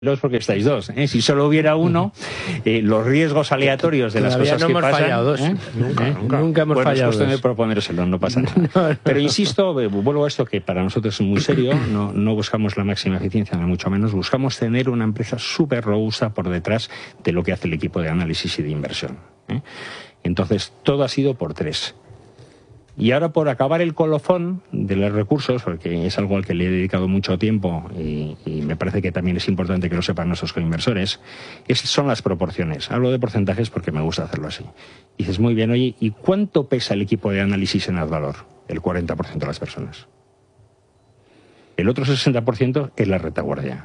porque estáis dos, ¿eh? Si solo hubiera uno, los riesgos aleatorios de las cosas no que hemos pasan... fallado dos. Nunca hemos fallado. Es cuestión de proponérselo, no pasa nada. Pero insisto, vuelvo a esto que para nosotros es muy serio, no buscamos la máxima eficiencia, ni mucho menos, buscamos tener una empresa súper robusta por detrás de lo que hace el equipo de análisis y de inversión, ¿eh? Entonces, todo ha sido por tres. Y ahora, por acabar el colofón de los recursos, porque es algo al que le he dedicado mucho tiempo y me parece que también es importante que lo sepan nuestros coinversores, son las proporciones. Hablo de porcentajes porque me gusta hacerlo así. Y dices, muy bien, oye, ¿y cuánto pesa el equipo de análisis en Advalor? El 40% de las personas. El otro 60% es la retaguardia.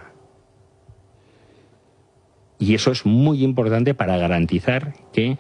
Y eso es muy importante para garantizar que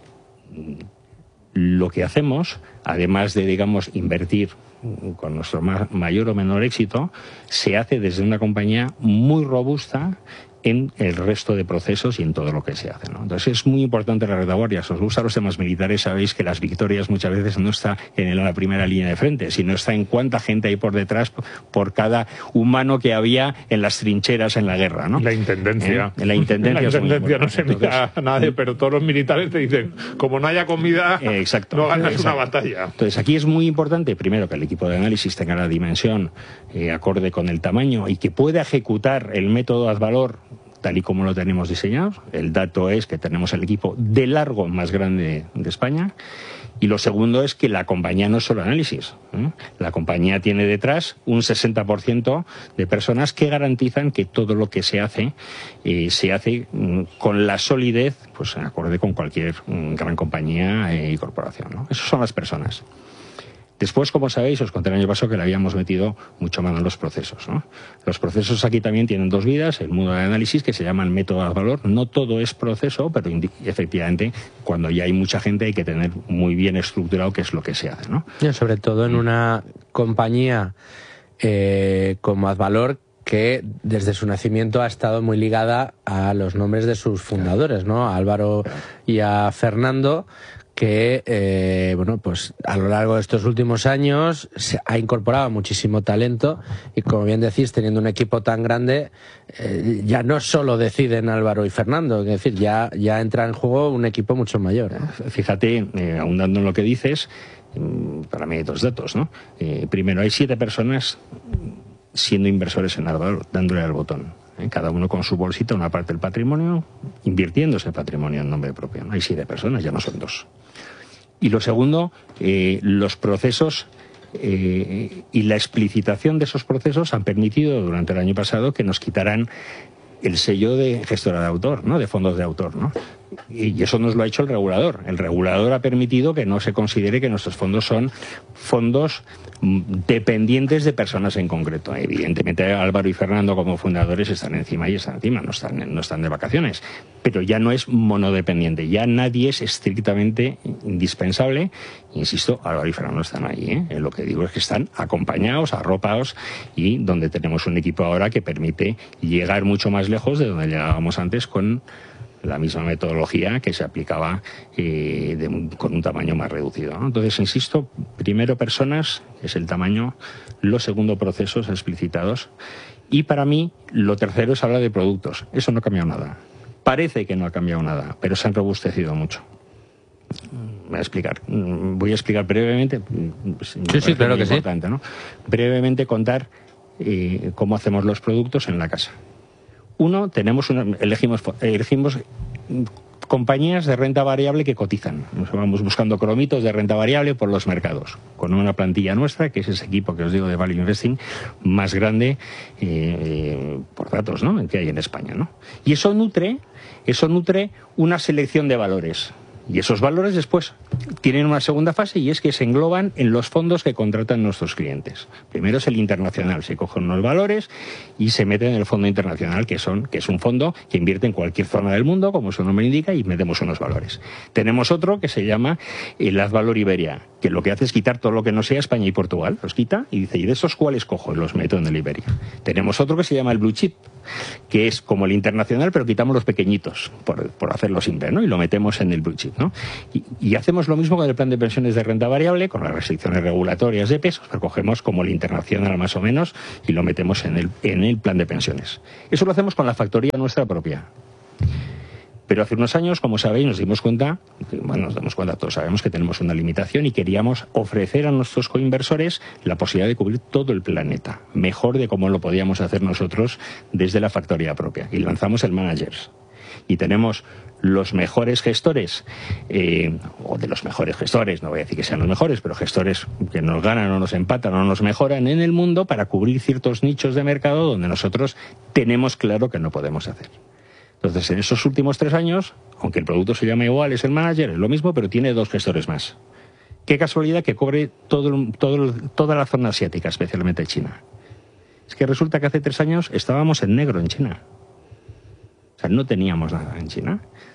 lo que hacemos, además de, digamos, invertir con nuestro mayor o menor éxito, se hace desde una compañía muy robusta en el resto de procesos y en todo lo que se hace, ¿no? Entonces es muy importante la retaguardia. Si os gustan los temas militares, sabéis que las victorias muchas veces no está en la primera línea de frente, sino está en cuánta gente hay por detrás por cada humano que había en las trincheras en la guerra, ¿no? La intendencia. La intendencia no se mira a nadie, pero todos los militares te dicen, como no haya comida, no ganas una batalla. Entonces aquí es muy importante, primero, que el equipo de análisis tenga la dimensión acorde con el tamaño y que pueda ejecutar el método Advalor tal y como lo tenemos diseñado. El dato es que tenemos el equipo de largo más grande de España. Y lo segundo es que la compañía no es solo análisis, ¿eh? La compañía tiene detrás un 60% de personas que garantizan que todo lo que se hace con la solidez, pues acorde con cualquier gran compañía y corporación, ¿no? Esas son las personas. Después, como sabéis, os conté el año pasado que le habíamos metido mucho mano en los procesos, ¿no? Los procesos aquí también tienen dos vidas, el mundo de análisis, que se llama el método Advalor. No todo es proceso, pero efectivamente, cuando ya hay mucha gente hay que tener muy bien estructurado qué es lo que se hace, ¿no? Sobre todo en una compañía como Advalor, que desde su nacimiento ha estado muy ligada a los nombres de sus fundadores, ¿no? A Álvaro y a Fernando, que pues a lo largo de estos últimos años se ha incorporado muchísimo talento y, como bien decís, teniendo un equipo tan grande, ya no solo deciden Álvaro y Fernando, es decir, ya entra en juego un equipo mucho mayor, ¿eh? Fíjate, ahondando en lo que dices, para mí hay dos datos, ¿no? Primero, hay 7 personas siendo inversores en Advalor, dándole al botón. Cada uno con su bolsita, una parte del patrimonio, invirtiendo ese patrimonio en nombre propio. Hay 7 personas, ya no son 2. Y lo segundo, los procesos y la explicitación de esos procesos han permitido durante el año pasado que nos quitaran el sello de gestora de autor, ¿no? De fondos de autor, ¿no? Y eso nos lo ha hecho el regulador. El regulador ha permitido que no se considere que nuestros fondos son fondos dependientes de personas en concreto. Evidentemente, Álvaro y Fernando como fundadores están encima, no están de vacaciones. Pero ya no es monodependiente, ya nadie es estrictamente indispensable. Insisto, Álvaro y Fernando están ahí, ¿eh? Lo que digo es que están acompañados, arropados, y donde tenemos un equipo ahora que permite llegar mucho más lejos de donde llegábamos antes con la misma metodología que se aplicaba con un tamaño más reducido, ¿no? Entonces, insisto, primero personas, que es el tamaño, lo segundo procesos explicitados, y para mí lo tercero es hablar de productos. Eso no ha cambiado nada. Parece que no ha cambiado nada, pero se han robustecido mucho. Voy a explicar brevemente. Sí, claro que sí. ¿No? Brevemente contar cómo hacemos los productos en la casa. Uno, elegimos compañías de renta variable que cotizan. Nos vamos buscando cromitos de renta variable por los mercados, con una plantilla nuestra, que es ese equipo que os digo de Value Investing, más grande por datos, ¿no?, que hay en España, ¿no? Y eso nutre una selección de valores. Y esos valores después tienen una segunda fase, y es que se engloban en los fondos que contratan nuestros clientes. Primero es el internacional, se cogen unos valores y se meten en el fondo internacional, que es un fondo que invierte en cualquier zona del mundo, como su nombre indica, y metemos unos valores. Tenemos otro que se llama el Advalor Iberia, que lo que hace es quitar todo lo que no sea España y Portugal, los quita y dice, ¿y de esos cuáles cojo? Y los meto en el Iberia. Tenemos otro que se llama el Blue Chip, que es como el internacional, pero quitamos los pequeñitos por hacerlo simple, ¿no? Y lo metemos en el Blue Chip. ¿no? Y hacemos lo mismo con el plan de pensiones de renta variable, con las restricciones regulatorias de pesos, pero cogemos como el internacional más o menos y lo metemos en el plan de pensiones. Eso lo hacemos con la factoría nuestra propia. Pero hace unos años, como sabéis, nos damos cuenta, todos sabemos que tenemos una limitación y queríamos ofrecer a nuestros coinversores la posibilidad de cubrir todo el planeta, mejor de cómo lo podíamos hacer nosotros desde la factoría propia. Y lanzamos el Managers. Y tenemos los mejores gestores, o de los mejores gestores, no voy a decir que sean los mejores, pero gestores que nos ganan o nos empatan o nos mejoran en el mundo para cubrir ciertos nichos de mercado donde nosotros tenemos claro que no podemos hacer. Entonces, en esos últimos 3 años, aunque el producto se llama igual, es el Manager, es lo mismo, pero tiene 2 gestores más. Qué casualidad que cobre toda la zona asiática, especialmente China. Es que resulta que hace 3 años estábamos en negro en China. O sea, no teníamos nada en China.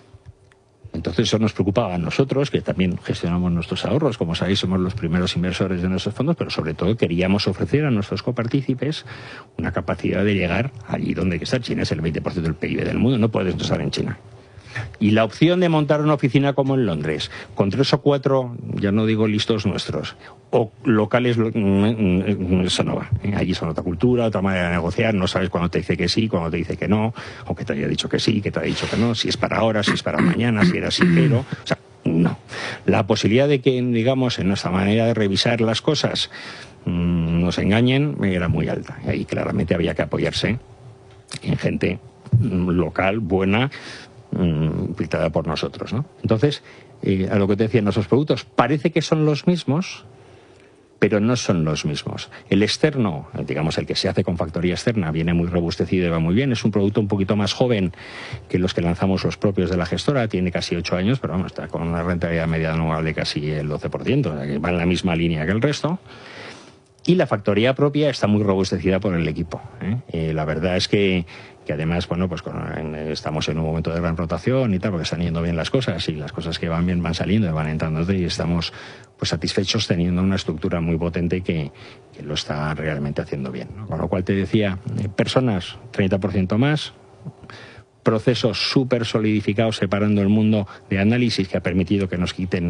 Entonces eso nos preocupaba a nosotros, que también gestionamos nuestros ahorros. Como sabéis, somos los primeros inversores de nuestros fondos, pero sobre todo queríamos ofrecer a nuestros copartícipes una capacidad de llegar allí donde hay que estar. China es el 20% del PIB del mundo, no puedes estar en China. Y la opción de montar una oficina como en Londres, con 3 o 4, ya no digo listos nuestros, o locales, eso no va. Allí son otra cultura, otra manera de negociar, no sabes cuándo te dice que sí, cuándo te dice que no, aunque te haya dicho que sí, que te haya dicho que no, si es para ahora, si es para mañana, si era así, pero... O sea, no. La posibilidad de que, digamos, en nuestra manera de revisar las cosas nos engañen era muy alta. Y ahí claramente había que apoyarse en gente local, buena, filtrada por nosotros, ¿no? Entonces, a lo que te decía, nuestros productos parece que son los mismos, pero no son los mismos. El externo, digamos el que se hace con factoría externa, viene muy robustecido y va muy bien. Es un producto un poquito más joven que los que lanzamos los propios de la gestora. Tiene casi 8 años, pero vamos, está con una rentabilidad media anual de casi el 12%, o sea que va en la misma línea que el resto. Y la factoría propia está muy robustecida por el equipo, ¿eh? La verdad es que además, bueno, pues estamos en un momento de gran rotación y tal, porque están yendo bien las cosas y las cosas que van bien van saliendo y van entrando y estamos pues satisfechos teniendo una estructura muy potente que lo está realmente haciendo bien, ¿no? Con lo cual te decía, personas 30% más, procesos súper solidificados separando el mundo de análisis que ha permitido que nos quiten,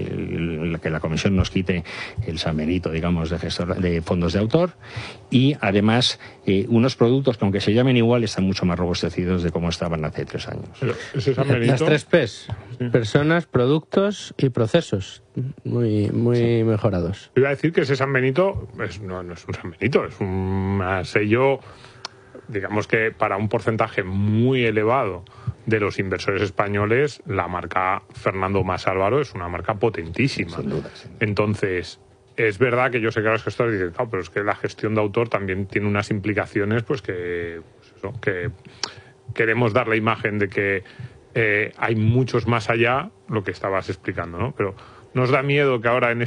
que la comisión nos quite el San Benito, digamos, de fondos de autor, y además unos productos que aunque se llamen igual están mucho más robustecidos de como estaban hace 3 años. Pero ese San Benito... Las 3 P's, sí. Personas, productos y procesos, muy sí, mejorados. Iba a decir que ese San Benito no es un San Benito, es un sello... Digamos que para un porcentaje muy elevado de los inversores españoles, la marca Fernando Mas Álvaro es una marca potentísima. Sin duda, sí. Entonces, es verdad que yo sé que los gestores dicen, no, pero es que la gestión de autor también tiene unas implicaciones, pues que queremos dar la imagen de que hay muchos más allá, lo que estabas explicando, ¿no? Pero nos da miedo que ahora en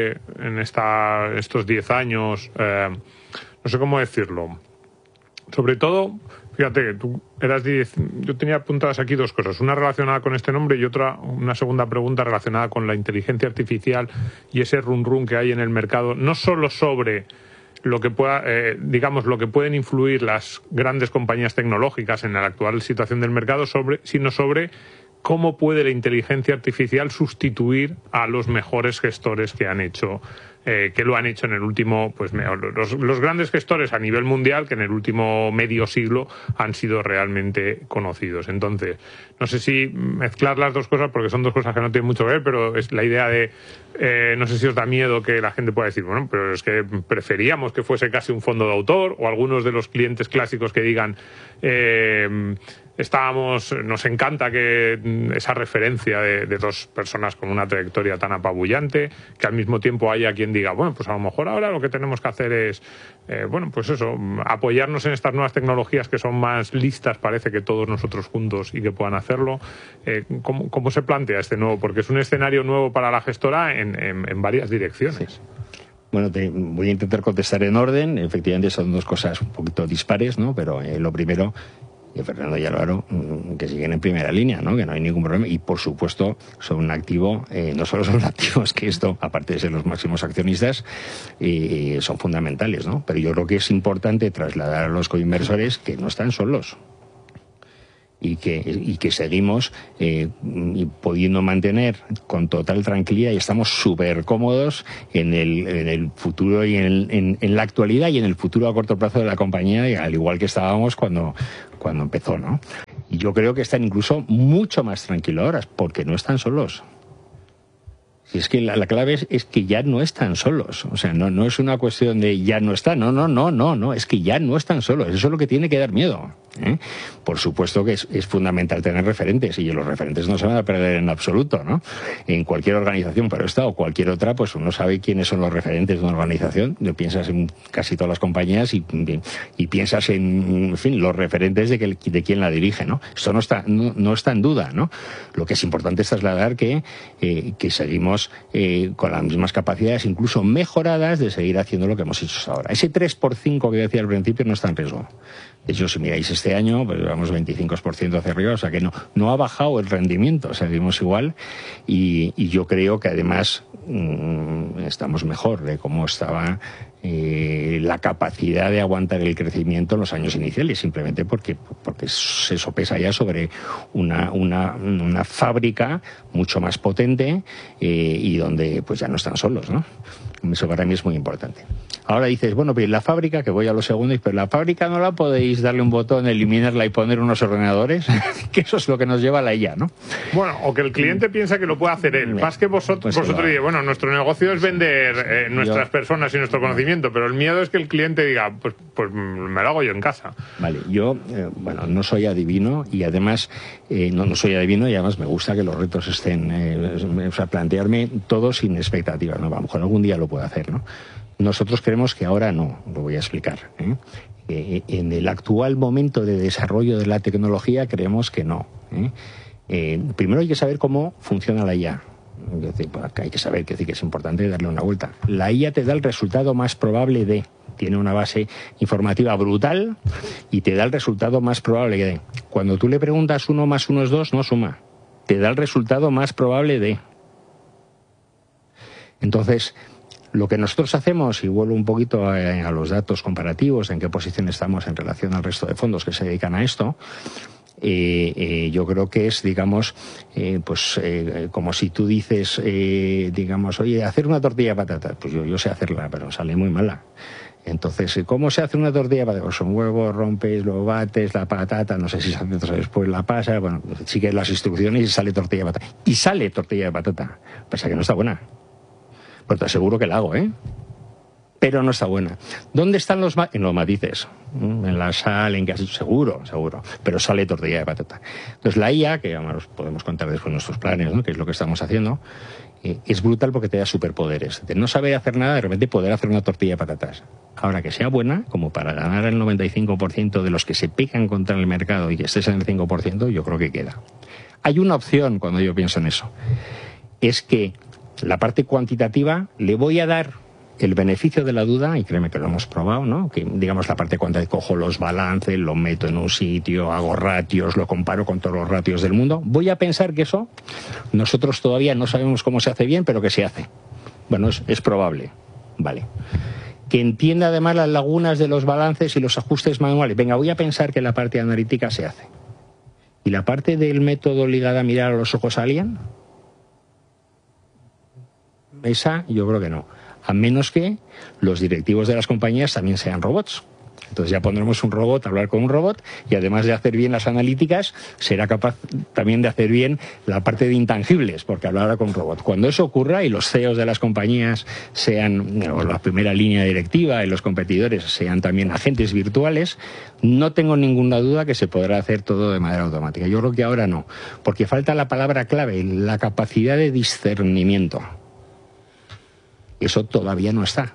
estos 10 años, no sé cómo decirlo. Sobre todo, fíjate, tú eras 10. Yo tenía apuntadas aquí 2 cosas. Una relacionada con este nombre y una segunda pregunta relacionada con la inteligencia artificial y ese run que hay en el mercado. No solo sobre lo que pueda, lo que pueden influir las grandes compañías tecnológicas en la actual situación del mercado, sino sobre cómo puede la inteligencia artificial sustituir a los mejores gestores que lo han hecho en el último, pues los grandes gestores a nivel mundial que en el último medio siglo han sido realmente conocidos. Entonces, no sé si mezclar las 2 cosas, porque son 2 cosas que no tienen mucho que ver, pero es la idea de, no sé si os da miedo que la gente pueda decir, bueno, pero es que preferíamos que fuese casi un fondo de autor, o algunos de los clientes clásicos que digan, nos encanta que esa referencia de 2 personas con una trayectoria tan apabullante, que al mismo tiempo haya quien diga, bueno, pues a lo mejor ahora lo que tenemos que hacer es, apoyarnos en estas nuevas tecnologías que son más listas, parece que todos nosotros juntos y que puedan hacerlo. ¿Cómo se plantea este nuevo? Porque es un escenario nuevo para la gestora en varias direcciones. Sí. Bueno, voy a intentar contestar en orden. Efectivamente son 2 cosas un poquito dispares, ¿no? Pero lo primero... y Fernando y Álvaro, que siguen en primera línea, ¿no? Que no hay ningún problema. Y, por supuesto, son un activo, no solo son activos, que esto, aparte de ser los máximos accionistas, son fundamentales, ¿no? Pero yo creo que es importante trasladar a los coinversores que no están solos. y que seguimos pudiendo mantener con total tranquilidad y estamos súper cómodos en el futuro y en la actualidad y en el futuro a corto plazo de la compañía, al igual que estábamos cuando empezó, ¿no? Y yo creo que están incluso mucho más tranquilos ahora, porque no están solos. Si es que la clave es que ya no están solos. O sea, no es una cuestión de ya no están. No. Es que ya no están solos. Eso es lo que tiene que dar miedo, ¿eh? Por supuesto que es fundamental tener referentes, y los referentes no se van a perder en absoluto, ¿no? En cualquier organización, pero esta o cualquier otra, pues uno sabe quiénes son los referentes de una organización. Piensas en casi todas las compañías y piensas en fin, los referentes de quién la dirige, ¿no? Esto no está en duda, ¿no? Lo que es importante es trasladar que seguimos con las mismas capacidades, incluso mejoradas, de seguir haciendo lo que hemos hecho hasta ahora. Ese 3x5 que decía al principio no está en riesgo. De hecho, si miráis este año, pues vamos 25% hacia arriba, o sea que no ha bajado el rendimiento, seguimos igual, y yo creo que además estamos mejor de cómo estaba la capacidad de aguantar el crecimiento en los años iniciales, simplemente porque se sopesa ya sobre una fábrica mucho más potente y donde pues ya no están solos, ¿no? Eso para mí es muy importante. Ahora dices, bueno, pero la fábrica, que voy a los segundos, pero la fábrica no la podéis darle un botón, eliminarla y poner unos ordenadores, que eso es lo que nos lleva a la IA, ¿no? Bueno, o que el cliente piensa que lo puede hacer él. Más que vosotros diréis, bueno, nuestro negocio es vender nuestras personas y nuestro conocimiento, pero el miedo es que el cliente diga, pues me lo hago yo en casa. Vale, yo, no soy adivino, y además, no soy adivino, y además me gusta que los retos estén, o sea, plantearme todo sin expectativas, ¿no? A lo mejor algún día lo puedo hacer, ¿no? Nosotros creemos que ahora no, lo voy a explicar, ¿eh? En el actual momento de desarrollo de la tecnología creemos que no, ¿eh? Primero hay que saber cómo funciona la IA. Hay que saber que es importante darle una vuelta. La IA te da el resultado más probable tiene una base informativa brutal y te da el resultado más probable de. Cuando tú le preguntas 1 más 1 es 2, no suma. Te da el resultado más probable de. Entonces, lo que nosotros hacemos, y vuelvo un poquito a los datos comparativos, en qué posición estamos en relación al resto de fondos que se dedican a esto, yo creo que es, digamos, como si tú dices, digamos, oye, hacer una tortilla de patatas. Pues yo sé hacerla, pero sale muy mala. Entonces, ¿cómo se hace una tortilla de patatas? Pues son huevos, rompes, lo bates, la patata, no sé si se hace después la pasa, bueno, sigues las instrucciones y sale tortilla de patata. Y sale tortilla de patata. Pasa que no está buena. Pues te aseguro que la hago, ¿eh? Pero no está buena. ¿Dónde están en los matices? En la sal, en que has hecho, seguro. Pero sale tortilla de patata. Entonces la IA, que además podemos contar después nuestros planes, ¿no? Que es lo que estamos haciendo, es brutal porque te da superpoderes. De no saber hacer nada, de repente poder hacer una tortilla de patatas. Ahora, que sea buena, como para ganar el 95% de los que se pegan contra el mercado y que estés en el 5%, yo creo que queda. Hay una opción cuando yo pienso en eso. Es que la parte cuantitativa le voy a dar el beneficio de la duda, y créeme que lo hemos probado, ¿no? Que digamos la parte cuantitativa, cojo los balances, lo meto en un sitio, hago ratios, lo comparo con todos los ratios del mundo. Voy a pensar que eso nosotros todavía no sabemos cómo se hace bien, pero que se hace. Bueno, es probable. Vale. Que entienda además las lagunas de los balances y los ajustes manuales. Venga, voy a pensar que la parte analítica se hace. ¿Y la parte del método ligada a mirar a los ojos a alguien? Esa yo creo que no, a menos que los directivos de las compañías también sean robots. Entonces ya pondremos un robot a hablar con un robot, y además de hacer bien las analíticas, será capaz también de hacer bien la parte de intangibles, porque hablará con un robot. Cuando eso ocurra y los CEOs de las compañías sean la primera línea directiva y los competidores sean también agentes virtuales, no tengo ninguna duda que se podrá hacer todo de manera automática. Yo creo que ahora no, porque falta la palabra clave, la capacidad de discernimiento. Eso todavía no está.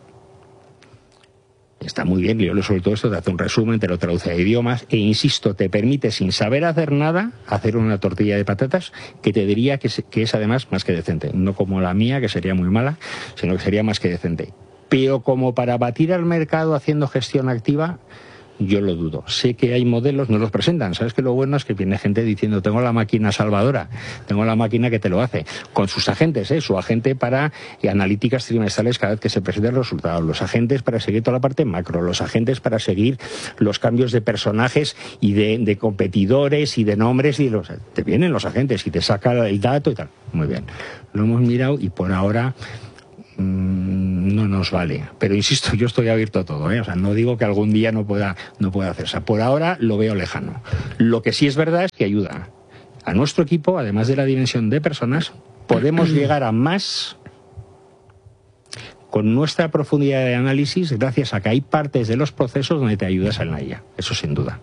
Está muy bien, yo le suelto esto, te hace un resumen, te lo traduce a idiomas, e insisto, te permite, sin saber hacer nada, hacer una tortilla de patatas que te diría que es además más que decente. No como la mía, que sería muy mala, sino que sería más que decente. Pero como para batir al mercado haciendo gestión activa, yo lo dudo. Sé que hay modelos, no los presentan. ¿Sabes que lo bueno es que viene gente diciendo, tengo la máquina salvadora, tengo la máquina que te lo hace, con sus agentes, su agente para analíticas trimestrales cada vez que se presenten los resultados, los agentes para seguir toda la parte macro, los agentes para seguir los cambios de personajes y de competidores y de nombres, te vienen los agentes y te saca el dato y tal. Muy bien, lo hemos mirado y por ahora no nos vale. Pero insisto, yo estoy abierto a todo, O sea, no digo que algún día no pueda hacerse. Por ahora lo veo lejano. Lo que sí es verdad es que ayuda a nuestro equipo, además de la dimensión de personas, podemos llegar a más con nuestra profundidad de análisis, gracias a que hay partes de los procesos donde te ayudas en la IA. Eso sin duda.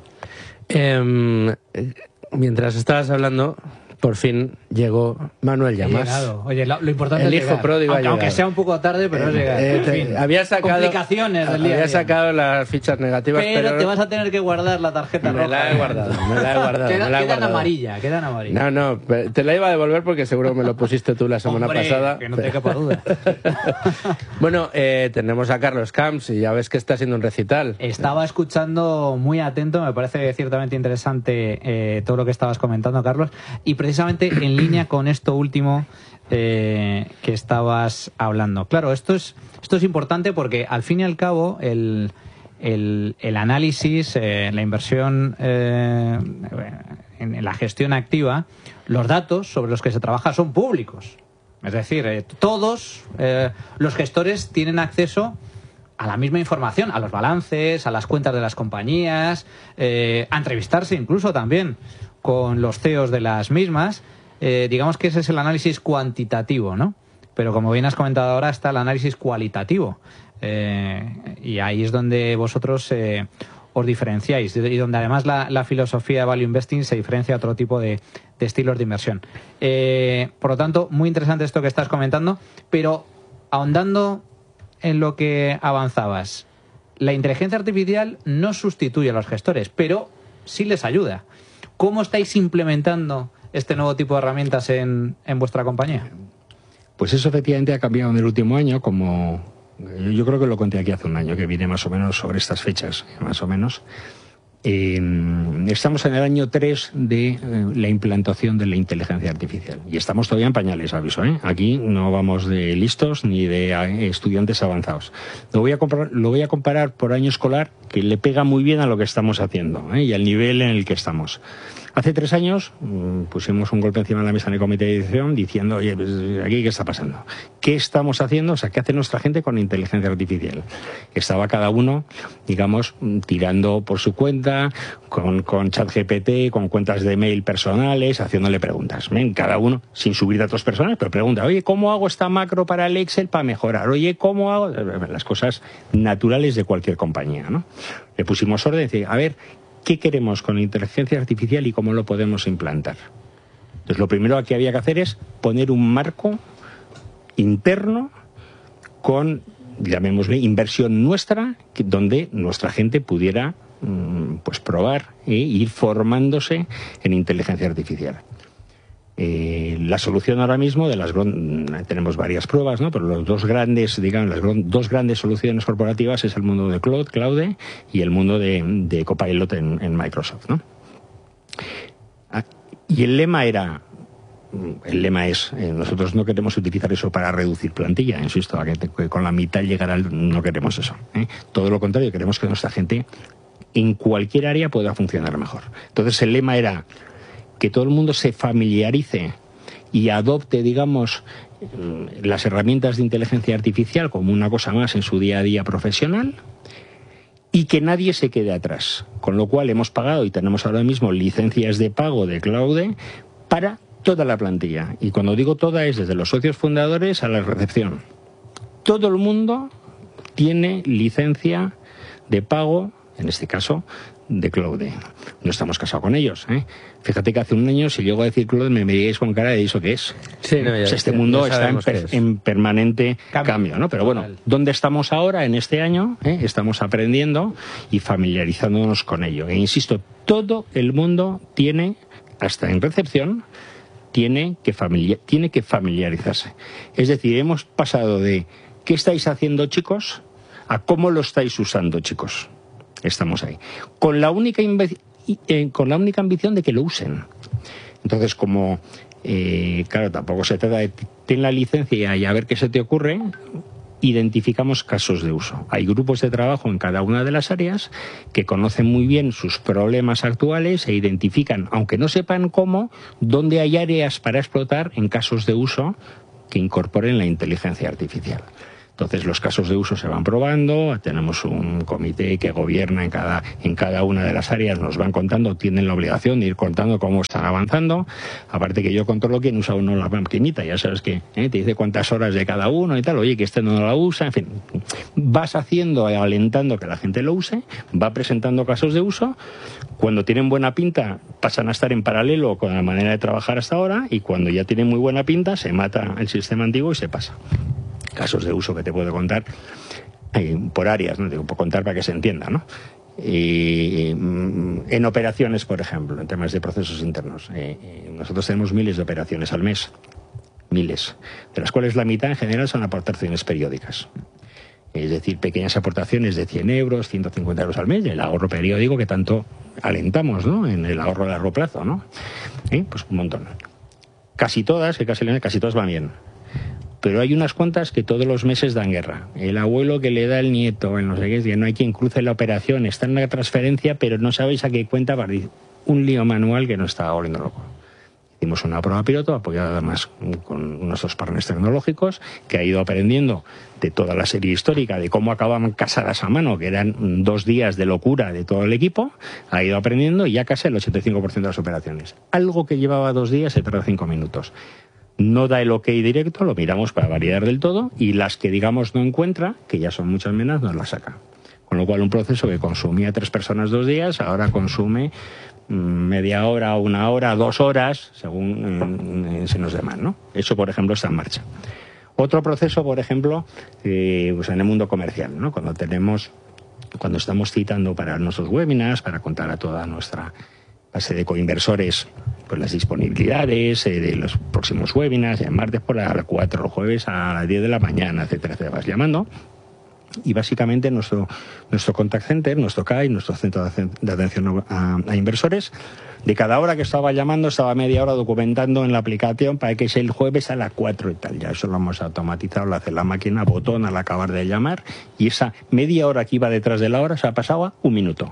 Mientras estabas hablando, por fin llegó Manuel Llamas. Oye, lo importante el es hijo llegar. pródigo Aunque sea un poco tarde, pero es llegar. Había sacado complicaciones del día. Había sacado las fichas negativas, pero te vas a tener que guardar la tarjeta roja. Me la he guardado. Queda en amarilla. No, te la iba a devolver porque seguro me lo pusiste tú la semana pasada. Que no te quepa duda. Bueno, tenemos a Carlos Camps y ya ves que está haciendo un recital. Estaba escuchando muy atento, me parece ciertamente interesante todo lo que estabas comentando, Carlos, y precisamente en línea con esto último que estabas hablando. Claro, esto es importante porque al fin y al cabo el análisis, la inversión en la gestión activa, los datos sobre los que se trabaja son públicos. Es decir, todos los gestores tienen acceso a la misma información, a los balances, a las cuentas de las compañías, a entrevistarse incluso también con los CEOs de las mismas. Digamos que ese es el análisis cuantitativo, ¿no? Pero como bien has comentado ahora, está el análisis cualitativo. Y ahí es donde vosotros os diferenciáis y donde además la filosofía de Value Investing se diferencia a otro tipo de estilos de inversión. Por lo tanto, muy interesante esto que estás comentando, pero ahondando en lo que avanzabas, la inteligencia artificial no sustituye a los gestores, pero sí les ayuda. ¿Cómo estáis implementando este nuevo tipo de herramientas en vuestra compañía? Pues eso efectivamente ha cambiado en el último año, como yo creo que lo conté aquí hace un año, que viene más o menos sobre estas fechas, más o menos. Estamos en el año 3 de la implantación de la inteligencia artificial y estamos todavía en pañales, aviso, Aquí no vamos de listos ni de estudiantes avanzados. Lo voy a comparar por año escolar, que le pega muy bien a lo que estamos haciendo y al nivel en el que estamos. Hace 3 años pusimos un golpe encima de la mesa en el comité de dirección diciendo, oye, pues, ¿aquí qué está pasando? ¿Qué estamos haciendo? O sea, ¿qué hace nuestra gente con inteligencia artificial? Estaba cada uno, digamos, tirando por su cuenta, con ChatGPT, con cuentas de mail personales, haciéndole preguntas. Cada uno, sin subir datos personales, pero pregunta, oye, ¿cómo hago esta macro para el Excel para mejorar? Oye, ¿cómo hago? Las cosas naturales de cualquier compañía, ¿no? Le pusimos orden y decir, a ver, ¿qué queremos con inteligencia artificial y cómo lo podemos implantar? Entonces, lo primero que había que hacer es poner un marco interno con, llamémosle, inversión nuestra, donde nuestra gente pudiera pues probar e ir formándose en inteligencia artificial. La solución ahora mismo tenemos varias pruebas, ¿no? Pero los dos grandes, digamos, las dos grandes soluciones corporativas es el mundo de Claude y el mundo de Copilot en Microsoft, ¿no? Y el lema es, nosotros no queremos utilizar eso para reducir plantilla, insisto, a que con la mitad llegar no queremos eso, Todo lo contrario, queremos que nuestra gente en cualquier área pueda funcionar mejor. Entonces el lema era que todo el mundo se familiarice y adopte, digamos, las herramientas de inteligencia artificial como una cosa más en su día a día profesional y que nadie se quede atrás. Con lo cual hemos pagado y tenemos ahora mismo licencias de pago de Claude para toda la plantilla. Y cuando digo toda es desde los socios fundadores a la recepción. Todo el mundo tiene licencia de pago, en este caso, de Claude. No estamos casados con ellos, Fíjate que hace un año, si llego a decir Claude, me miréis con cara de ¿eso qué es? Sí, no, este mundo está en permanente cambio, ¿no? Pero bueno, ¿dónde estamos ahora en este año? Estamos aprendiendo y familiarizándonos con ello. E insisto, todo el mundo tiene, hasta en recepción, tiene que familiarizarse. Es decir, hemos pasado de ¿qué estáis haciendo, chicos?, a ¿cómo lo estáis usando, chicos? Estamos ahí. Con la única ambición de que lo usen. Entonces, como, claro, tampoco se trata de ten la licencia y a ver qué se te ocurre, identificamos casos de uso. Hay grupos de trabajo en cada una de las áreas que conocen muy bien sus problemas actuales e identifican, aunque no sepan cómo, dónde hay áreas para explotar en casos de uso que incorporen la inteligencia artificial. Entonces los casos de uso se van probando, tenemos un comité que gobierna en cada una de las áreas, nos van contando, tienen la obligación de ir contando cómo están avanzando, aparte que yo controlo quién usa o no la maquinita, ya sabes que te dice cuántas horas de cada uno y tal, oye que este no la usa, en fin, vas haciendo, alentando que la gente lo use, va presentando casos de uso, cuando tienen buena pinta pasan a estar en paralelo con la manera de trabajar hasta ahora y cuando ya tienen muy buena pinta se mata el sistema antiguo y se pasa. Casos de uso que te puedo contar por áreas, ¿no? Te puedo contar para que se entienda, ¿no? En operaciones, por ejemplo, en temas de procesos internos. Nosotros tenemos miles de operaciones al mes, miles, de las cuales la mitad en general son aportaciones periódicas. Es decir, pequeñas aportaciones de 100 euros, 150 euros al mes, el ahorro periódico que tanto alentamos, ¿no? En el ahorro a largo plazo, ¿no? Pues un montón. Casi todas van bien. Pero hay unas cuantas que todos los meses dan guerra. El abuelo que le da el nieto, el no sé qué, que no hay quien cruce la operación, está en la transferencia, pero no sabéis a qué cuenta va. Un lío manual que nos está volviendo loco. Hicimos una prueba piloto apoyada además con nuestros partners tecnológicos, que ha ido aprendiendo de toda la serie histórica, de cómo acababan casadas a mano, que eran 2 días de locura de todo el equipo, ha ido aprendiendo y ya casi el 85% de las operaciones. Algo que llevaba 2 días se tarda 5 minutos. No da el ok directo, lo miramos para validar del todo y las que digamos no encuentra, que ya son muchas menos, nos las saca. Con lo cual un proceso que consumía 3 personas 2 días, ahora consume media hora, 1 hora, 2 horas, según se nos demanda, ¿no? Eso, por ejemplo, está en marcha. Otro proceso, por ejemplo, pues en el mundo comercial, ¿no? Cuando estamos citando para nuestros webinars, para contar a toda nuestra base de coinversores pues las disponibilidades de los próximos webinars, el martes por las 4, el jueves a las 10 de la mañana, etcétera, etcétera. Vas llamando y básicamente nuestro contact center, nuestro CAI, nuestro centro de atención a inversores, de cada hora que estaba llamando, estaba media hora documentando en la aplicación para que sea el jueves a las 4 y tal. Ya eso lo hemos automatizado, lo hace la máquina, botón al acabar de llamar y esa media hora que iba detrás de la hora se ha pasado a 1 minuto.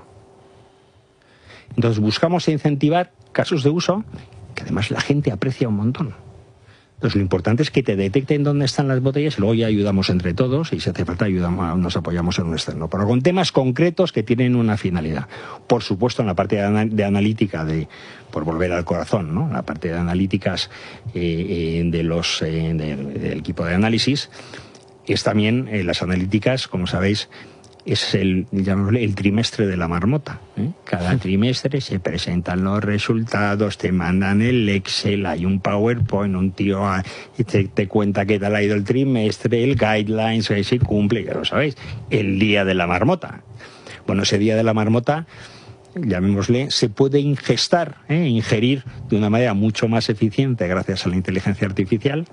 Entonces buscamos incentivar casos de uso que además la gente aprecia un montón. Entonces lo importante es que te detecten dónde están las botellas y luego ya ayudamos entre todos y si hace falta nos apoyamos en un externo. Pero con temas concretos que tienen una finalidad. Por supuesto en la parte de analítica, por volver al corazón, ¿no? La parte de analíticas del equipo de análisis es también las analíticas, como sabéis, es el trimestre de la marmota. Cada trimestre se presentan los resultados, te mandan el Excel, hay un PowerPoint, un tío te cuenta qué tal ha ido el trimestre, el guidelines, que se cumple, ya lo sabéis, el día de la marmota. Bueno, ese día de la marmota, llamémosle, se puede ingerir de una manera mucho más eficiente gracias a la inteligencia artificial,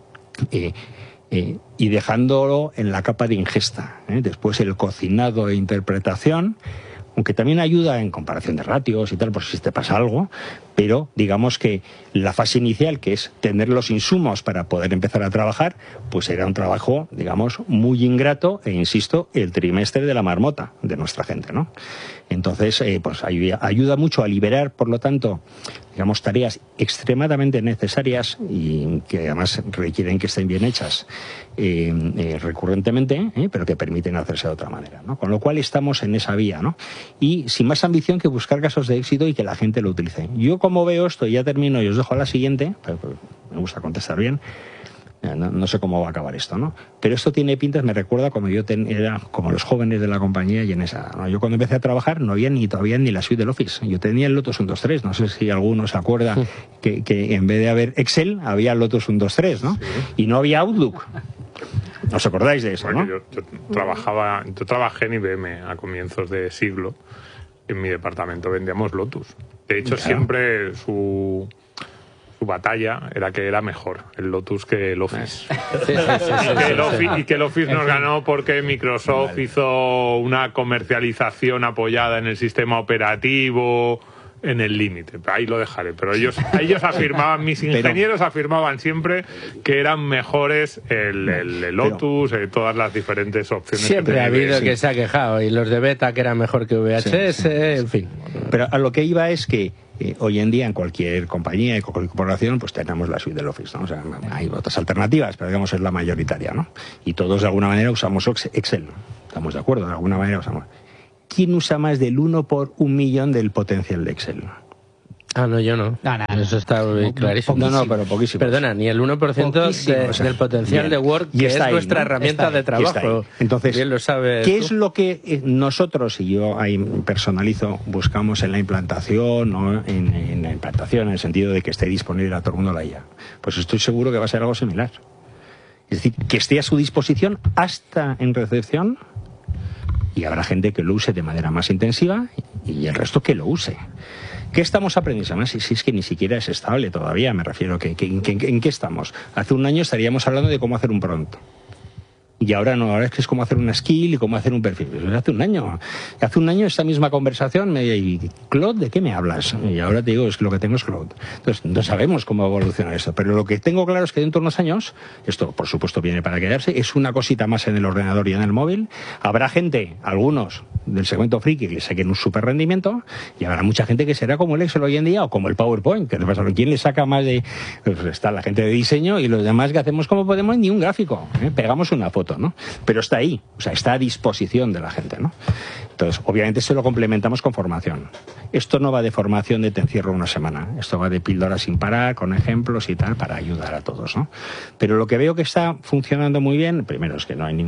y dejándolo en la capa de ingesta. Después el cocinado e interpretación, aunque también ayuda en comparación de ratios y tal, por si te pasa algo, pero digamos que la fase inicial, que es tener los insumos para poder empezar a trabajar, pues era un trabajo, digamos, muy ingrato e, insisto, el trimestre de la marmota de nuestra gente, ¿no? Entonces, pues ayuda mucho a liberar, por lo tanto, digamos, tareas extremadamente necesarias y que además requieren que estén bien hechas recurrentemente, pero que permiten hacerse de otra manera, ¿no? Con lo cual estamos en esa vía, ¿no? Y sin más ambición que buscar casos de éxito y que la gente lo utilice. Yo como veo esto, y ya termino y os dejo a la siguiente, pero me gusta contestar bien. No sé cómo va a acabar esto, ¿no? Pero esto tiene pintas, me recuerda cuando yo era como los jóvenes de la compañía y en esa, ¿no? Yo cuando empecé a trabajar no había todavía ni la suite del Office. Yo tenía el Lotus 1.2.3, no sé si alguno se acuerda que en vez de haber Excel había Lotus 1.2.3, ¿no? Sí. Y no había Outlook. ¿Os acordáis de eso, no? Yo trabajé en IBM a comienzos de siglo. En mi departamento vendíamos Lotus. De hecho, claro, siempre su batalla era que era mejor el Lotus que el Office. Y que el Office nos ganó porque Microsoft hizo una comercialización apoyada en el sistema operativo, en el límite. Ahí lo dejaré. Pero ellos afirmaban, mis ingenieros afirmaban siempre que eran mejores el Lotus, todas las diferentes opciones. Siempre ha habido que se ha quejado, y los de Beta que eran mejor que VHS, en fin. Pero a lo que iba es que hoy en día en cualquier compañía, en cualquier corporación, pues tenemos la suite del Office, ¿no? O sea, hay otras alternativas, pero digamos es la mayoritaria, ¿no? Y todos de alguna manera usamos Excel, ¿no? Estamos de acuerdo, de alguna manera usamos. ¿Quién usa más del 1 por 1.000.000 del potencial de Excel? Ah, no, yo no. Eso está clarísimo. No, pero poquísimo. Perdona, ni el 1% del potencial bien, de Word, que es nuestra herramienta de trabajo. Entonces, bien lo sabes ¿qué tú? es lo que nosotros, y yo ahí personalizo, buscamos en la implantación, ¿no? en la implantación, en el sentido de que esté disponible a todo el mundo la IA? Pues estoy seguro que va a ser algo similar. Es decir, que esté a su disposición hasta en recepción, y habrá gente que lo use de manera más intensiva y el resto que lo use. ¿Qué estamos aprendiendo? Además, si es que ni siquiera es estable todavía, me refiero, ¿en qué estamos? Hace un año estaríamos hablando de cómo hacer un prompt. Y ahora no, ahora es que es cómo hacer una skill y cómo hacer un perfil. Pues hace un año esta misma conversación y Claude, ¿de qué me hablas? Y ahora te digo, es que lo que tengo es Claude. Entonces, no sabemos cómo evoluciona esto, pero lo que tengo claro es que dentro de unos años, esto por supuesto viene para quedarse, es una cosita más en el ordenador y en el móvil. Habrá gente, algunos del segmento friki, que saquen un super rendimiento, y habrá mucha gente que será como el Excel hoy en día o como el PowerPoint, que pasa, ¿quién le saca más de...? Pues está la gente de diseño y los demás que hacemos como podemos, ni un gráfico, pegamos una foto, ¿no? Pero está ahí, o sea, está a disposición de la gente, ¿no? Entonces, obviamente se lo complementamos con formación. Esto no va de formación de te encierro una semana, esto va de píldoras sin parar, con ejemplos y tal, para ayudar a todos, ¿no? Pero lo que veo que está funcionando muy bien, primero es que no hay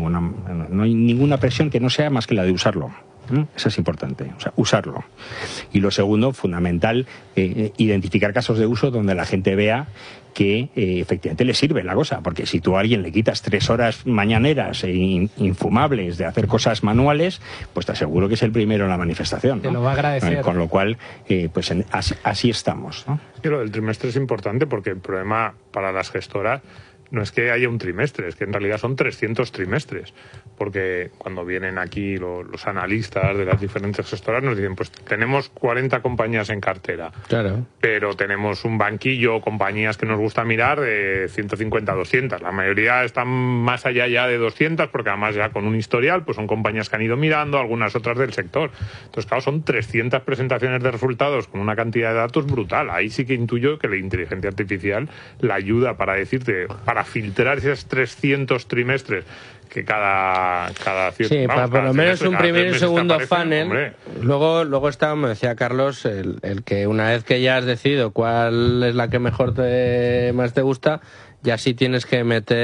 ninguna presión que no sea más que la de usarlo. Eso es importante, o sea, usarlo. Y lo segundo, fundamental, identificar casos de uso donde la gente vea que efectivamente le sirve la cosa, porque si tú a alguien le quitas 3 horas mañaneras e infumables de hacer cosas manuales, pues te aseguro que es el primero en la manifestación, ¿no? Te lo va a agradecer. Con lo cual, pues así estamos, ¿no? Y lo del trimestre es importante porque el problema para las gestoras no es que haya un trimestre, es que en realidad son 300 trimestres. Porque cuando vienen aquí los analistas de las diferentes gestoras nos dicen, pues tenemos 40 compañías en cartera. Claro. Pero tenemos un banquillo, compañías que nos gusta mirar de 150 a 200. La mayoría están más allá ya de 200 porque además ya con un historial, pues son compañías que han ido mirando, algunas otras del sector. Entonces, claro, son 300 presentaciones de resultados con una cantidad de datos brutal. Ahí sí que intuyo que la inteligencia artificial la ayuda para decirte, para filtrar esos 300 trimestres que cada cierto, sí, para por lo menos un primer y un segundo funnel. Hombre. Luego está, como decía Carlos, el que una vez que ya has decidido cuál es la que mejor más te gusta, ya sí tienes que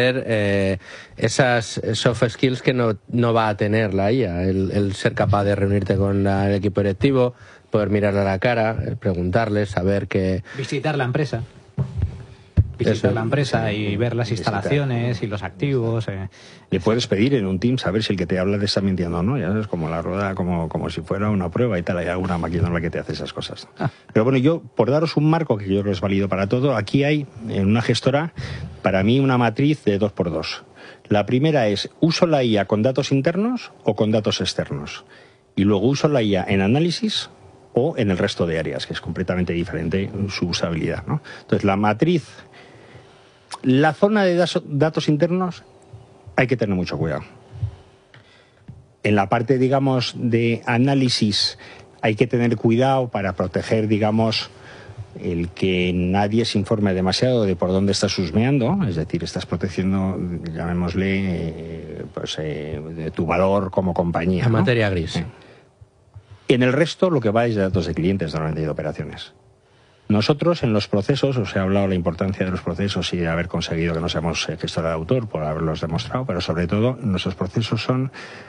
meter esas soft skills que no va a tener la IA, el ser capaz de reunirte con el equipo directivo, poder mirarle a la cara, preguntarles, saber que... Visitar la empresa. La empresa y ver las instalaciones y los activos. Le puedes pedir en un Teams saber si el que te habla te está mintiendo o no. Ya sabes, como la rueda, como si fuera una prueba y tal. Hay alguna máquina en la que te hace esas cosas. Pero bueno, yo, por daros un marco que yo creo que es válido para todo, aquí hay en una gestora, para mí, una matriz de 2x2. La primera es, ¿uso la IA con datos internos o con datos externos? Y luego uso la IA en análisis o en el resto de áreas, que es completamente diferente su usabilidad, ¿no? Entonces, la matriz... La zona de datos internos hay que tener mucho cuidado. En la parte, digamos, de análisis hay que tener cuidado para proteger, digamos, el que nadie se informe demasiado de por dónde estás husmeando, es decir, estás protegiendo, llamémosle, de tu valor como compañía. La ¿no? materia gris. En el resto lo que va es de datos de clientes normalmente y de operaciones. Nosotros en los procesos, os he hablado de la importancia de los procesos y de haber conseguido que no seamos gestora de autor por haberlos demostrado, pero sobre todo nuestros procesos son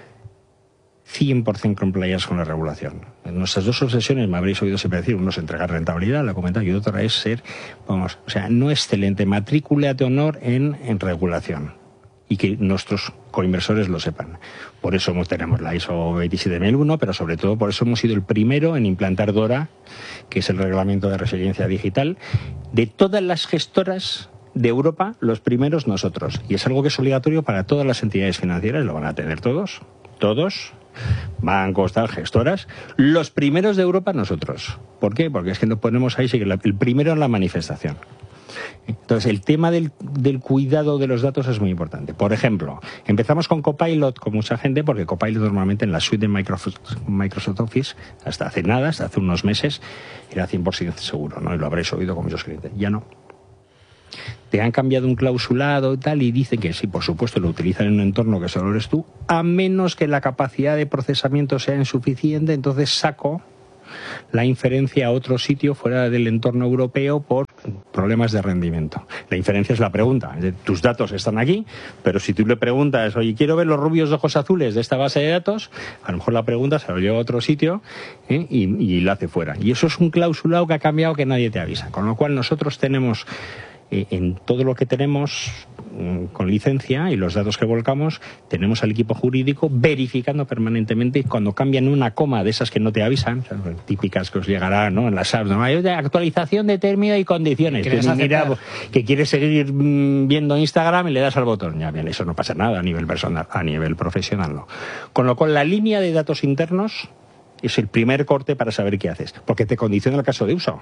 100% compliance con la regulación. En nuestras dos obsesiones, me habréis oído siempre decir, uno es entregar rentabilidad, la comentado, y otra es ser, no excelente, matrícula de honor en regulación. y que nuestros coinversores lo sepan. Por eso tenemos la ISO 27001, pero sobre todo por eso hemos sido el primero en implantar DORA, que es el Reglamento de Resiliencia Digital. De todas las gestoras de Europa, los primeros nosotros. Y es algo que es obligatorio para todas las entidades financieras, lo van a tener todos, bancos, tal, gestoras. Los primeros de Europa nosotros. ¿Por qué? Porque es que nos ponemos ahí, el primero en la manifestación. Entonces, el tema del cuidado de los datos es muy importante. Por ejemplo, empezamos con Copilot con mucha gente, porque Copilot normalmente en la suite de Microsoft Office, hasta hace unos meses, era 100% seguro, ¿no? Y lo habréis oído con muchos clientes. Ya no. Te han cambiado un clausulado y tal, y dicen que sí, por supuesto, lo utilizan en un entorno que solo eres tú, a menos que la capacidad de procesamiento sea insuficiente, entonces saco la inferencia a otro sitio fuera del entorno europeo por problemas de rendimiento. La inferencia es la pregunta. Tus datos están aquí, pero si tú le preguntas, oye, quiero ver los rubios de ojos azules de esta base de datos, a lo mejor la pregunta se lo lleva a otro sitio y la hace fuera. Y eso es un clausulado que ha cambiado que nadie te avisa. Con lo cual nosotros tenemos en todo lo que tenemos con licencia y los datos que volcamos, tenemos al equipo jurídico verificando permanentemente cuando cambian una coma de esas que no te avisan, o sea, típicas que os llegará, ¿no?, en las apps, ¿no?, hay actualización de términos y condiciones, que quieres seguir viendo Instagram y le das al botón. Ya bien, eso no pasa nada a nivel personal, a nivel profesional no. Con lo cual la línea de datos internos es el primer corte para saber qué haces, porque te condiciona el caso de uso.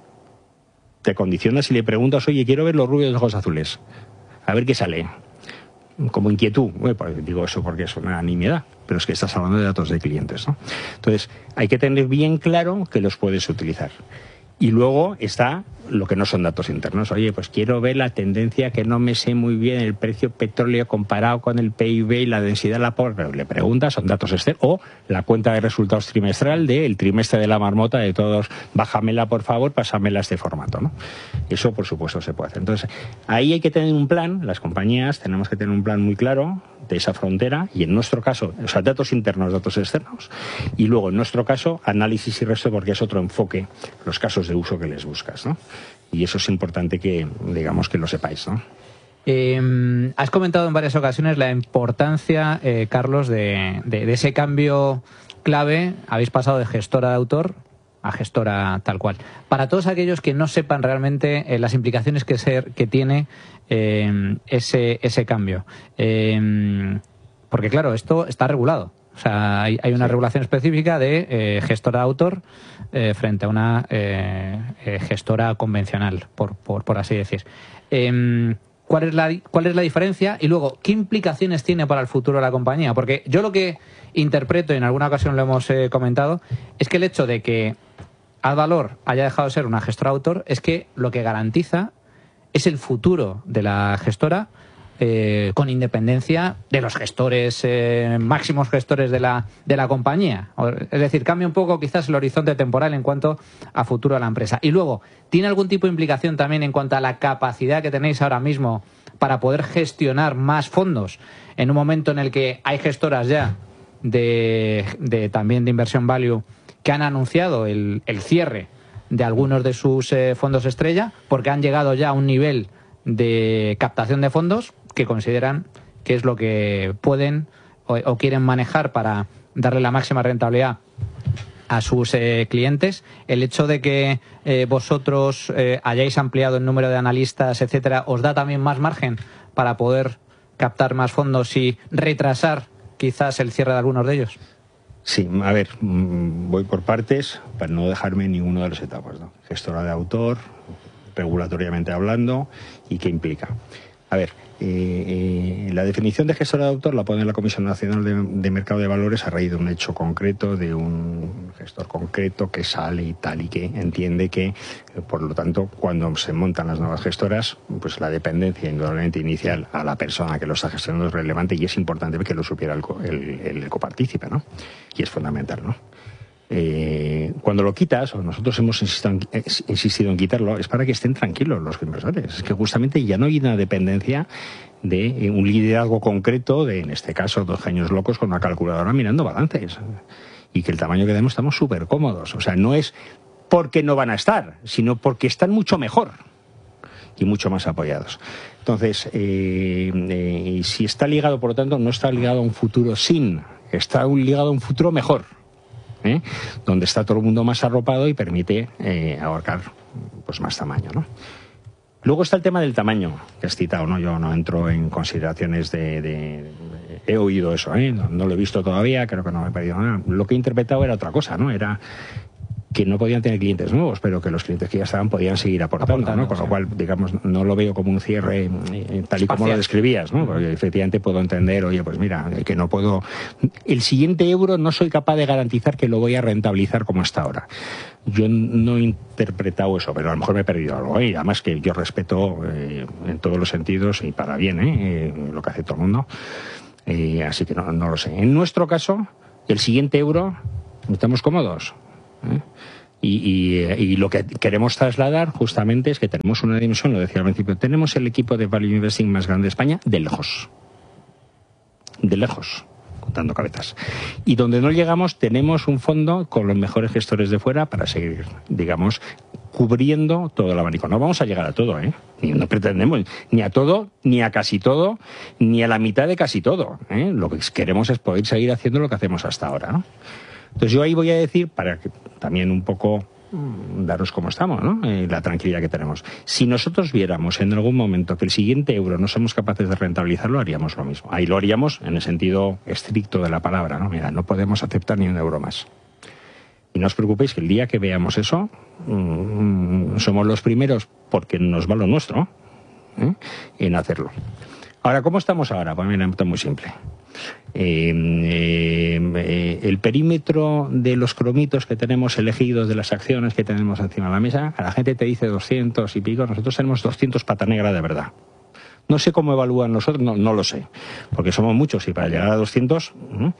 Te condiciona si le preguntas, oye, quiero ver los rubios de ojos azules, a ver qué sale. Como inquietud. Bueno, pues digo eso porque es una nimiedad, pero es que estás hablando de datos de clientes, ¿no? Entonces, hay que tener bien claro que los puedes utilizar. Y luego está lo que no son datos internos. Oye, pues quiero ver la tendencia, que no me sé muy bien el precio petróleo comparado con el PIB y la densidad de la población. Pero le preguntas, son datos externos. O la cuenta de resultados trimestral del trimestre de la marmota de todos. Bájamela, por favor, pásamela a este formato, ¿no? Eso, por supuesto, se puede hacer. Entonces, ahí hay que tener un plan. Las compañías tenemos que tener un plan muy claro de esa frontera. Y en nuestro caso, o sea, datos internos, datos externos. Y luego, en nuestro caso, análisis y resto, porque es otro enfoque, los casos de uso que les buscas, ¿no? Y eso es importante que, digamos, que lo sepáis, ¿no? Has comentado en varias ocasiones la importancia, Carlos, de ese cambio clave. Habéis pasado de gestora de autor a gestora tal cual. Para todos aquellos que no sepan realmente las implicaciones que tiene ese cambio. Porque, claro, esto está regulado. O sea, hay una regulación específica de gestora de autor frente a una gestora convencional, por así decir. ¿Cuál es la diferencia? Y luego, ¿qué implicaciones tiene para el futuro de la compañía? Porque yo lo que interpreto, y en alguna ocasión lo hemos comentado, es que el hecho de que Advalor haya dejado de ser una gestora de autor es que lo que garantiza es el futuro de la gestora, con independencia de los gestores, máximos gestores de la compañía. Es decir, cambia un poco quizás el horizonte temporal en cuanto a futuro de la empresa. Y luego, ¿tiene algún tipo de implicación también en cuanto a la capacidad que tenéis ahora mismo para poder gestionar más fondos en un momento en el que hay gestoras ya también de inversión value que han anunciado el cierre de algunos de sus fondos estrella porque han llegado ya a un nivel de captación de fondos que consideran que es lo que pueden o quieren manejar para darle la máxima rentabilidad a sus clientes? El hecho de que vosotros hayáis ampliado el número de analistas, etcétera, ¿os da también más margen para poder captar más fondos y retrasar quizás el cierre de algunos de ellos? Sí, a ver, voy por partes para no dejarme ninguna de las etapas, ¿no? Gestora de autor, regulatoriamente hablando, y qué implica. A ver, la definición de gestora de autor la pone la Comisión Nacional de Mercado de Valores a raíz de un hecho concreto, de un gestor concreto que sale y tal, y que entiende que, por lo tanto, cuando se montan las nuevas gestoras, pues la dependencia indudablemente inicial a la persona que lo está gestionando es relevante, y es importante que lo supiera el copartícipe, ¿no? Y es fundamental, ¿no? Cuando lo quitas, o nosotros hemos insistido en quitarlo, es para que estén tranquilos los inversores. Es que justamente ya no hay una dependencia de un liderazgo concreto, de, en este caso, 2 genios locos con una calculadora mirando balances. Y que el tamaño que demos estamos súper cómodos. O sea, no es porque no van a estar, sino porque están mucho mejor. y mucho más apoyados. Entonces, si está ligado, por lo tanto, no está ligado a un futuro está ligado a un futuro mejor, donde está todo el mundo más arropado y permite abarcar pues más tamaño, ¿no? Luego está el tema del tamaño que has citado, ¿no? Yo no entro en consideraciones he oído eso, no lo he visto todavía, creo que no me he perdido nada. Lo que he interpretado era otra cosa, ¿no? Era que no podían tener clientes nuevos, pero que los clientes que ya estaban podían seguir aportando, ¿no? Con lo cual, digamos, no lo veo como un cierre tal y como lo describías, ¿no? Porque efectivamente puedo entender, oye, pues mira, que no puedo... El siguiente euro no soy capaz de garantizar que lo voy a rentabilizar como está ahora. Yo no he interpretado eso, pero a lo mejor me he perdido algo, y además que yo respeto en todos los sentidos y para bien, lo que hace todo el mundo. Así que no lo sé. En nuestro caso, el siguiente euro, estamos cómodos. Y lo que queremos trasladar justamente es que tenemos una dimensión, lo decía al principio, tenemos el equipo de Value Investing más grande de España de lejos, contando cabezas, y donde no llegamos tenemos un fondo con los mejores gestores de fuera para seguir, digamos, cubriendo todo el abanico. No vamos a llegar a todo, no pretendemos ni a todo, ni a casi todo, ni a la mitad de casi todo, Lo que queremos es poder seguir haciendo lo que hacemos hasta ahora, ¿no? Entonces yo ahí voy a decir, para que también un poco daros cómo estamos, ¿no? La tranquilidad que tenemos. Si nosotros viéramos en algún momento que el siguiente euro no somos capaces de rentabilizarlo, haríamos lo mismo. Ahí lo haríamos en el sentido estricto de la palabra, ¿no? Mira, no podemos aceptar ni un euro más. Y no os preocupéis que el día que veamos eso, somos los primeros, porque nos va lo nuestro, en hacerlo. Ahora, ¿cómo estamos ahora? Pues mira, esto es muy simple. El perímetro de los cromitos que tenemos elegidos, de las acciones que tenemos encima de la mesa, a la gente te dice 200 y pico, nosotros tenemos 200 pata negra de verdad. No sé cómo evalúan nosotros, no lo sé, porque somos muchos y para llegar a 200,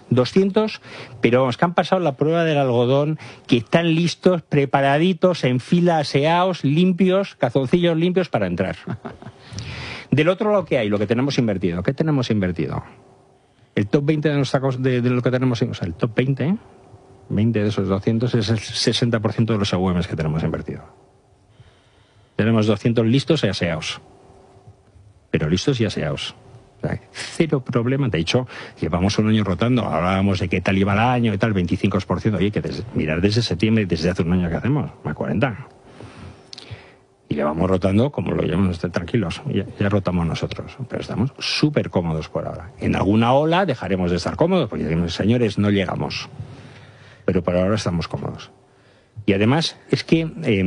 pero vamos, que han pasado la prueba del algodón, que están listos, preparaditos, en fila, aseados, limpios, calzoncillos limpios para entrar. Del otro lado, ¿qué hay? Lo que tenemos invertido. ¿Qué tenemos invertido? El top 20 de lo que tenemos, o sea, el top 20 de esos 200 es el 60% de los AUMs que tenemos invertido. Tenemos 200 listos y aseados. Pero listos y aseados. O sea, cero problema. De hecho, llevamos un año rotando. Hablábamos de qué tal iba el año y tal, 25%. Oye, que mirar desde septiembre, desde hace un año que hacemos, más 40%. Y le vamos rotando como lo llevamos, tranquilos, ya rotamos nosotros, pero estamos súper cómodos por ahora. En alguna ola dejaremos de estar cómodos, porque decimos, señores, no llegamos, pero por ahora estamos cómodos. Y además es que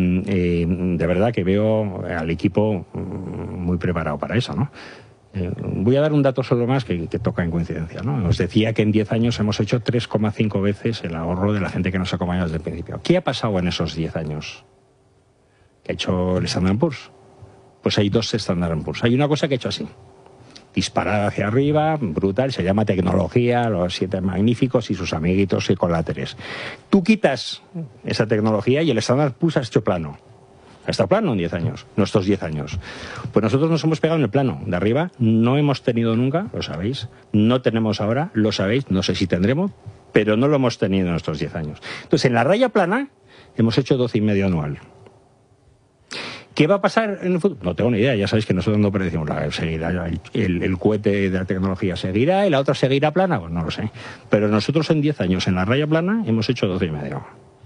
de verdad que veo al equipo muy preparado para eso, ¿no? Voy a dar un dato solo más que toca en coincidencia, ¿no? Os decía que en 10 años hemos hecho 3,5 veces el ahorro de la gente que nos acompaña desde el principio. ¿Qué ha pasado en esos 10 años? Que ha hecho el Standard & Poor's. Pues hay 2 Standard & Poor's. Hay una cosa que ha hecho así, disparada hacia arriba, brutal, se llama tecnología, los 7 magníficos y sus amiguitos y coláteres. Tú quitas esa tecnología y el Standard & Poor's ha hecho plano. Ha estado plano en 10 años, nuestros 10 años. Pues nosotros nos hemos pegado en el plano de arriba, no hemos tenido nunca, lo sabéis, no tenemos ahora, lo sabéis, no sé si tendremos, pero no lo hemos tenido en nuestros 10 años. Entonces, en la raya plana hemos hecho 12,5 anual. ¿Qué va a pasar en el futuro? No tengo ni idea, ya sabéis que nosotros no predecimos, seguirá el cohete de la tecnología seguirá y la otra seguirá plana, pues no lo sé. Pero nosotros en 10 años en la raya plana hemos hecho 12,5.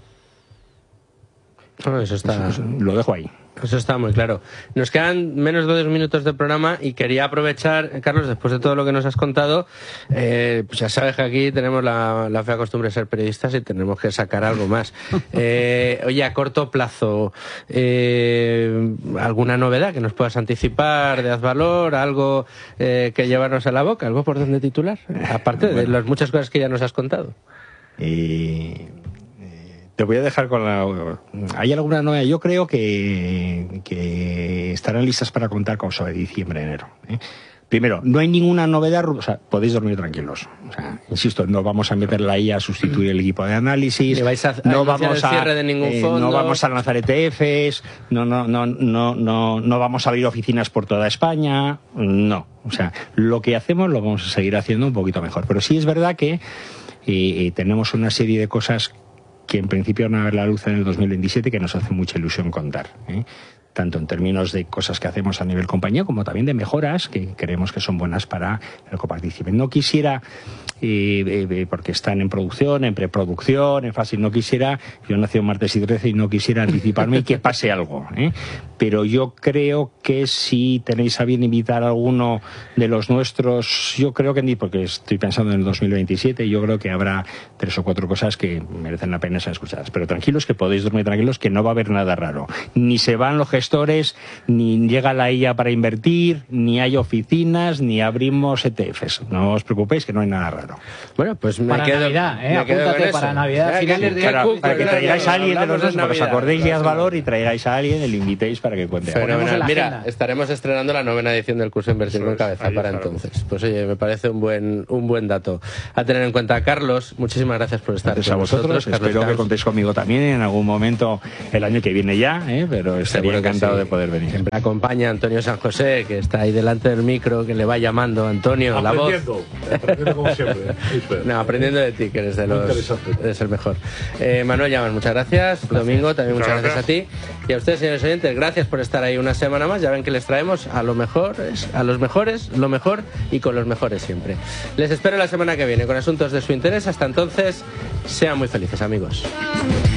Bueno, eso está... Lo dejo ahí. Eso está muy claro. Nos quedan menos de 2 minutos de programa y quería aprovechar, Carlos, después de todo lo que nos has contado, pues ya sabes que aquí tenemos la fea costumbre de ser periodistas y tenemos que sacar algo más. Oye, a corto plazo, ¿alguna novedad que nos puedas anticipar de Azvalor? ¿Algo que llevarnos a la boca? ¿Algo por donde titular? Aparte de las muchas cosas que ya nos has contado. Te voy a dejar con ¿Hay alguna novedad? Yo creo que estarán listas para contar con sobre diciembre, enero. Primero, no hay ninguna novedad, o sea, podéis dormir tranquilos. O sea, insisto, no vamos a meterla ahí a sustituir el equipo de análisis. No vamos a cierre de ningún fondo. No vamos a lanzar ETFs. No vamos a abrir oficinas por toda España. No. O sea, lo que hacemos lo vamos a seguir haciendo un poquito mejor. Pero sí es verdad que tenemos una serie de cosas que en principio van a ver la luz en el 2027 que nos hace mucha ilusión contar. tanto en términos de cosas que hacemos a nivel compañía como también de mejoras que creemos que son buenas para el copartícipe. No quisiera, porque están en producción, en preproducción, en fase, no quisiera, yo nací un martes y 13 y no quisiera anticiparme y que pase algo, pero yo creo que si tenéis a bien invitar a alguno de los nuestros, yo creo que porque estoy pensando en el 2027, yo creo que habrá 3 o 4 cosas que merecen la pena ser escuchadas, pero tranquilos, que podéis dormir tranquilos, que no va a haber nada raro, ni se van los gestores, ni llega la IA para invertir, ni hay oficinas, ni abrimos ETFs, no os preocupéis que no hay nada raro. Bueno, pues me para quedo, Navidad, me quedo apúntate con para eso. Navidad, finales de Para que traigáis a alguien de los dos, Hablamos os en acordéis de Navidad, Valor y traigáis a alguien y le invitéis para que cuente. Fenomenal. la Mira, agenda. estaremos estrenando la 9ª edición del curso Invertir con Cabeza ahí para estaremos. entonces. Pues oye, me parece un buen dato a tener en cuenta. Carlos, muchísimas gracias por estar Gracias a con vosotros, nosotros. Carlos espero que Camps. contéis conmigo también en algún momento el año que viene ya, pero estaría Seguro que encantado sí. de poder venir. Siempre acompaña Antonio San José, que está ahí delante del micro, que le va llamando Antonio, la voz. Aprendiendo como siempre. No, aprendiendo de ti, que eres Muy interesante. eres el mejor. Manuel Llamas, muchas gracias. Domingo, también muchas gracias a ti. Y a ustedes, señores oyentes, gracias por estar ahí una semana más. Ya ven que les traemos a los mejores, lo mejor y con los mejores siempre. Les espero la semana que viene con asuntos de su interés. Hasta entonces, sean muy felices, amigos.